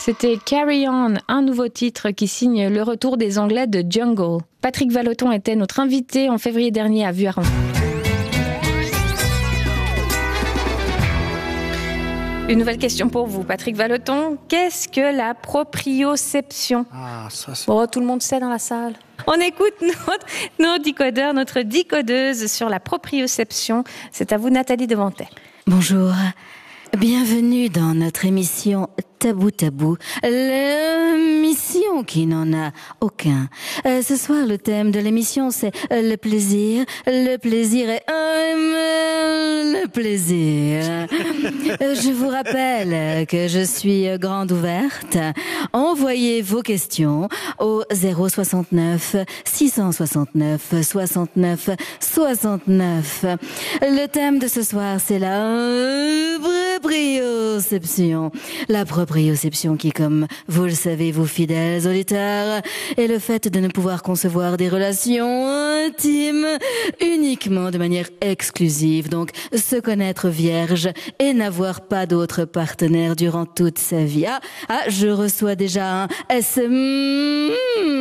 C'était Carry On, un nouveau titre qui signe le retour des Anglais de Jungle. Patrick Vallotton était notre invité en février dernier à Vuarnet. Une nouvelle question pour vous, Patrick Vallotton. Qu'est-ce que la proprioception ? Tout le monde sait dans la salle. On écoute notre décodeur, notre décodeuse sur la proprioception. C'est à vous, Nathalie Devantet. Bonjour. Bienvenue dans notre émission Tabou Tabou, l'émission qui n'en a aucun. Ce soir, le thème de l'émission, c'est le plaisir. Le plaisir est le plaisir. Je vous rappelle que je suis grande ouverte. Envoyez vos questions au 069 669 69 69. Le thème de ce soir, c'est la proprioception. La proprioception qui, comme vous le savez, vous fidèles auditeurs, est le fait de ne pouvoir concevoir des relations intimes uniquement de manière exclusive. Donc, se connaître vierge et n'avoir pas d'autre partenaire durant toute sa vie. Je reçois déjà un SMS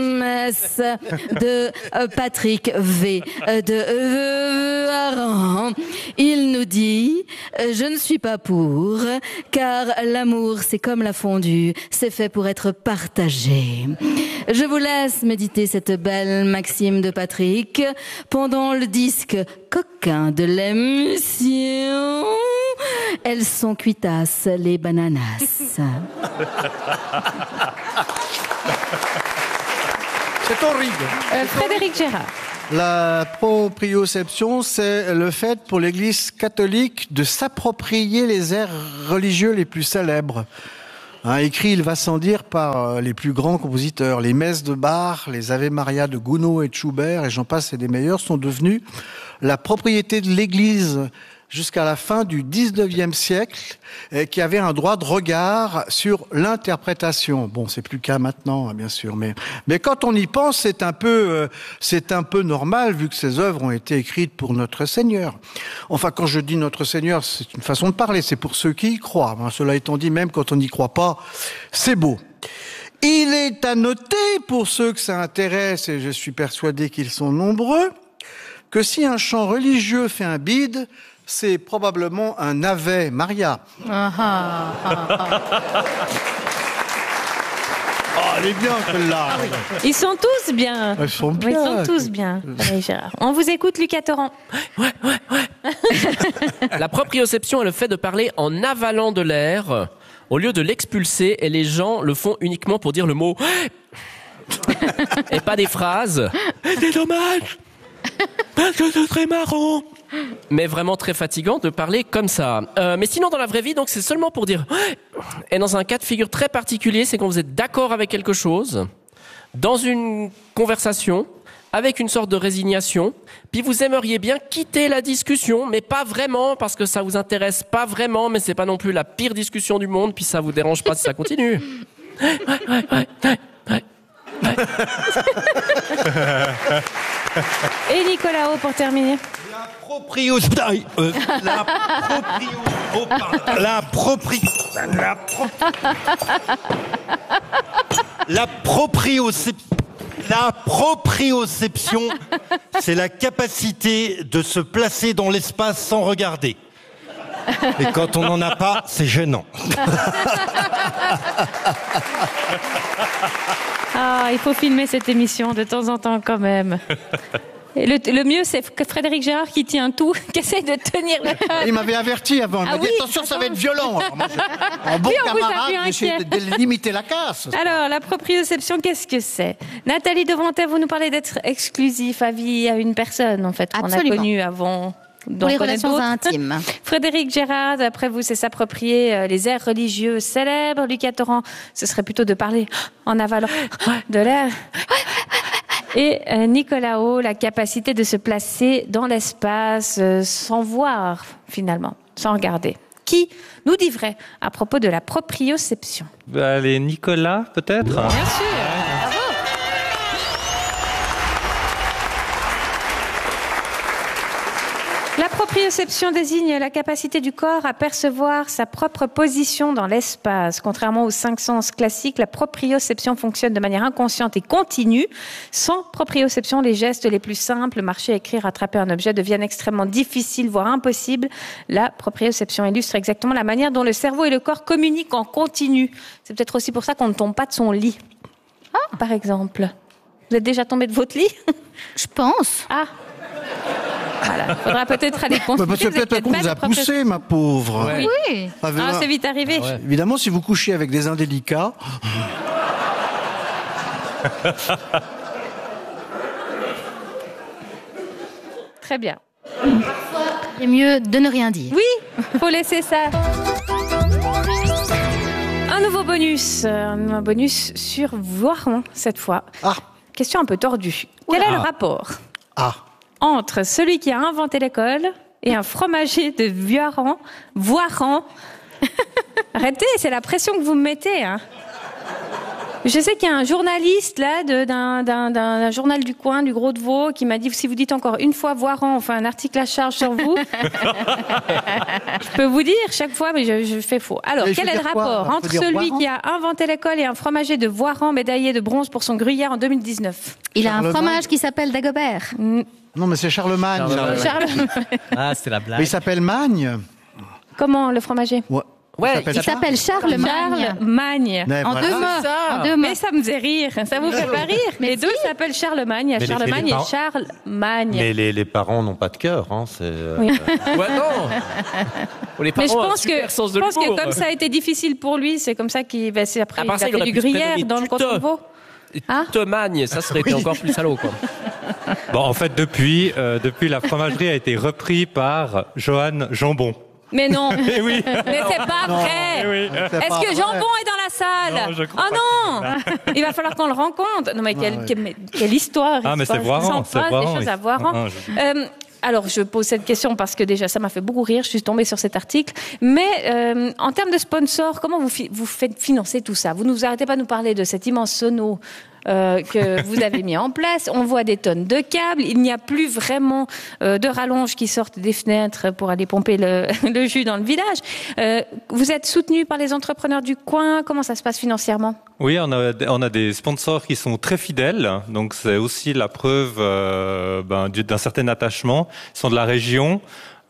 de Patrick V. de Varan. Il nous dit « Je ne suis pas pour, car l'amour, c'est comme la fondue, c'est fait pour être partagé. » Je vous laisse méditer cette belle maxime de Patrick pendant le disque coquin de l'émission. Elles sont cuitasses, les bananas. C'est horrible. Frédéric Gérard. La proprioception, c'est le fait pour l'Église catholique de s'approprier les airs religieux les plus célèbres. Écrit, il va sans dire, par les plus grands compositeurs. Les messes de Bach, les Ave Maria de Gounod et de Schubert, et j'en passe et des meilleurs, sont devenus la propriété de l'Église jusqu'à la fin du 19e siècle, qui avait un droit de regard sur l'interprétation. Bon, c'est plus le cas maintenant, bien sûr, mais quand on y pense, c'est un peu normal, vu que ces œuvres ont été écrites pour notre Seigneur. Enfin, quand je dis notre Seigneur, c'est une façon de parler, c'est pour ceux qui y croient. Cela étant dit, même quand on n'y croit pas, c'est beau. Il est à noter, pour ceux que ça intéresse, et je suis persuadé qu'ils sont nombreux, que si un chant religieux fait un bide, c'est probablement un Ave Maria. Elle est bien, celle-là. Ils sont tous bien. Ils sont bien. Ils sont tous bien. On vous écoute, Lucas Torrent. Ouais. La proprioception est le fait de parler en avalant de l'air au lieu de l'expulser, et les gens le font uniquement pour dire le mot et pas des phrases. C'est dommage parce que ce serait marrant. Mais vraiment très fatigant de parler comme ça. Mais sinon, dans la vraie vie, donc c'est seulement pour dire. Et dans un cas de figure très particulier, c'est quand vous êtes d'accord avec quelque chose, dans une conversation, avec une sorte de résignation, puis vous aimeriez bien quitter la discussion, mais pas vraiment, parce que ça vous intéresse pas vraiment, mais c'est pas non plus la pire discussion du monde, puis ça vous dérange pas si ça continue. Et Nicolas O pour terminer. La proprioception, c'est la capacité de se placer dans l'espace sans regarder. Et quand on n'en a pas, c'est gênant. Il faut filmer cette émission de temps en temps quand même. Et le mieux, c'est que Frédéric Gérard qui tient tout, qui essaie de tenir le... Il m'avait averti avant. Il m'a dit attention, ça va être violent. Alors moi, en bon camarade, j'essaie de limiter la casse. Alors, la proprioception, qu'est-ce que c'est ? Nathalie Devantet, vous nous parlez d'être exclusif à vie à une personne, en fait, qu'on a connue avant. Pour les relations intimes. Frédéric Gérard, d'après vous, c'est s'approprier les airs religieux célèbres. Lucas Torrent, ce serait plutôt de parler en avalant de l'air. Et Nicolas O, la capacité de se placer dans l'espace sans voir, finalement, sans regarder. Qui nous dit vrai à propos de la proprioception ? Allez, Nicolas, peut-être ? Bien sûr. Bravo. La proprioception désigne la capacité du corps à percevoir sa propre position dans l'espace. Contrairement aux 5 sens classiques, la proprioception fonctionne de manière inconsciente et continue. Sans proprioception, les gestes les plus simples, marcher, écrire, attraper un objet, deviennent extrêmement difficiles, voire impossibles. La proprioception illustre exactement la manière dont le cerveau et le corps communiquent en continu. C'est peut-être aussi pour ça qu'on ne tombe pas de son lit, par exemple. Vous êtes déjà tombé de votre lit? Je pense. Ah. Voilà, faudra peut-être aller consulter. Parce que peut-être qu'on vous a poussé, ma pauvre. Ouais. Oui. Ah, Ah, c'est vite arrivé. Ah ouais. Évidemment, si vous couchez avec des indélicats, Très bien. Il est mieux de ne rien dire. Oui, faut laisser ça. Un nouveau bonus. Un bonus sur Voiron, cette fois. Ah. Question un peu tordue. Quel est le rapport entre celui qui a inventé l'école et un fromager de Voiron? Arrêtez, c'est la pression que vous me mettez. Hein. Je sais qu'il y a un journaliste là d'un journal du coin, du Gros de Vaud, qui m'a dit si vous dites encore une fois Voiron, on fait un article à charge sur vous. Je peux vous dire chaque fois, mais je fais faux. Alors, Mais quel est le rapport entre celui qui a inventé l'école et un fromager de Voiron médaillé de bronze pour son gruyère en 2019? Il a un Charlemagne. fromage qui s'appelle Dagobert. non mais c'est Charlemagne. Charles... Ah, c'est la Mais blague. il s'appelle Magne. Comment le fromager? Ouais. Ouais, Il s'appelle Charlemagne. Charlemagne. Mais En voilà. deux mots. ça. En deux mots. Mais ça me faisait rire. Ça vous fait pas rire? Les deux s'appellent Charlemagne. Il y a Mais les Charlemagne et parents- Charlemagne. Mais les parents n'ont pas de cœur. Hein, c'est, Oui. Ouais, non. Oh, les Mais je parents ont un pense super que, sens de l'humour. comme ça a été difficile pour lui, c'est comme ça qu'il va après À il part a ça, il fait aurait du pu se gruyère prénommer dans le Tute. canton de Vaud. Ah. Temagne, ça serait été encore plus salaud, quoi. Bon, en fait, depuis la fromagerie a été repris par Johan Jambon. Mais non. Eh oui. Mais c'est pas vrai. Eh oui. C'est Est-ce pas que vrai. Jambon est dans la salle? Non, je crois Oh non. Il va falloir qu'on le rencontre. Non mais quelle histoire. Ah, mais c'est histoire. Voiron, Sans phrase, des choses à Voiron. Ah, Alors, je pose cette question parce que déjà, ça m'a fait beaucoup rire. Je suis tombée sur cet article. Mais en termes de sponsors, comment vous faites financer tout ça? Vous ne vous arrêtez pas de nous parler de cet immense sono que vous avez mis en place. On voit des tonnes de câbles. Il n'y a plus vraiment de rallonges qui sortent des fenêtres pour aller pomper le jus dans le village. Vous êtes soutenu par les entrepreneurs du coin. Comment ça se passe financièrement? Oui, on a des sponsors qui sont très fidèles, donc c'est aussi la preuve d'un certain attachement. Ils sont de la région.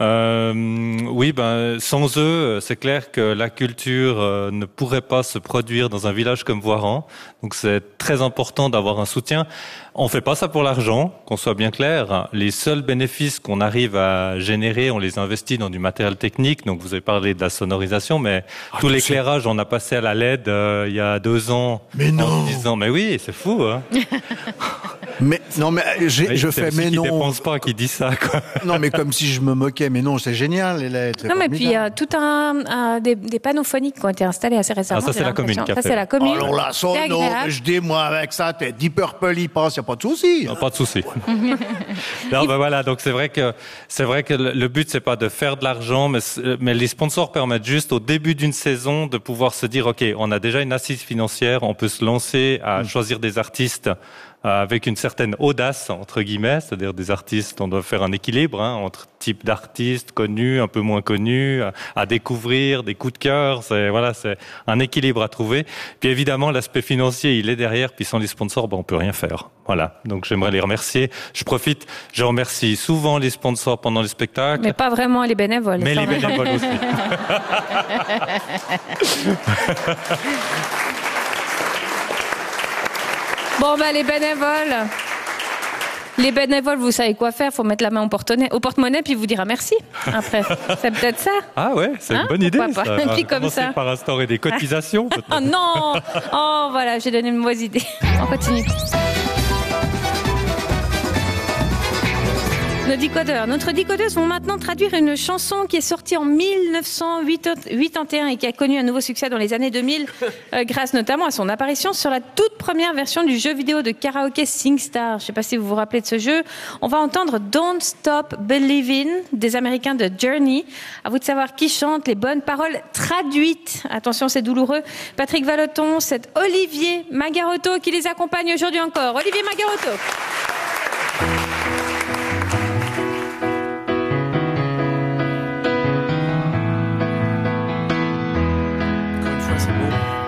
Oui, sans eux, c'est clair que la culture ne pourrait pas se produire dans un village comme Voiron. Donc c'est très important d'avoir un soutien. On fait pas ça pour l'argent, qu'on soit bien clair. Les seuls bénéfices qu'on arrive à générer, on les investit dans du matériel technique. Donc vous avez parlé de la sonorisation, mais tout l'éclairage, on a passé à la LED il y a 2 ans. Mais non. En se disant, mais oui, c'est fou, hein. Mais non, mais je fais mais Qui non. dépense pas, qui dit ça, quoi. Non, mais comme si je me moquais. Mais non, c'est génial les lettres. Non, mais puis il y a tout des panneaux phoniques qui ont été installés assez récemment. Ah, ça, c'est j'ai la commune l'impression. qui a Ça, fait. c'est la commune. Alors là, C'est non, agréable. je dis moi avec ça, t'es Deep Purple, il passe, y a pas de souci. Non, pas de souci. Non, voilà. Donc c'est vrai que le but c'est pas de faire de l'argent, mais les sponsors permettent juste au début d'une saison de pouvoir se dire ok, on a déjà une assise financière, on peut se lancer à choisir des artistes avec une certaine audace entre guillemets, c'est-à-dire des artistes, on doit faire un équilibre entre type d'artistes connus, un peu moins connus, à découvrir, des coups de cœur, c'est un équilibre à trouver. Puis évidemment l'aspect financier il est derrière, puis sans les sponsors on peut rien faire. Voilà, donc j'aimerais les remercier. Je remercie souvent les sponsors pendant les spectacles. Mais pas vraiment les bénévoles. Mais Ça, les on va- bénévoles aussi. Bon, les bénévoles, vous savez quoi faire. Faut mettre la main au porte-monnaie puis vous dire merci. Après, c'est peut-être ça. Ah ouais, c'est Hein, une bonne idée. pourquoi pas. Ça. Et puis comme Commencer ça. par instaurer des cotisations. peut-être. Oh non. Oh voilà, j'ai donné une mauvaise idée. On continue. Notre décodeuse vont maintenant traduire une chanson qui est sortie en 1981 et qui a connu un nouveau succès dans les années 2000 grâce notamment à son apparition sur la toute première version du jeu vidéo de karaoké SingStar. Je ne sais pas si vous vous rappelez de ce jeu. On va entendre Don't Stop Believin' des Américains de Journey. À vous de savoir qui chante les bonnes paroles traduites. Attention, c'est douloureux. Patrick Vallotton, c'est Olivier Magarotto qui les accompagne aujourd'hui encore. Olivier Magarotto. c'est beau.